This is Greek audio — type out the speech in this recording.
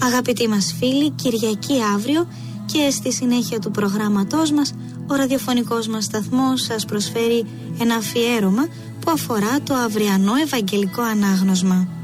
Αγαπητοί μας φίλοι, Κυριακή αύριο και στη συνέχεια του προγράμματός μας, ο ραδιοφωνικός μας σταθμός σας προσφέρει ένα αφιέρωμα που αφορά το αυριανό Ευαγγελικό Ανάγνωσμα.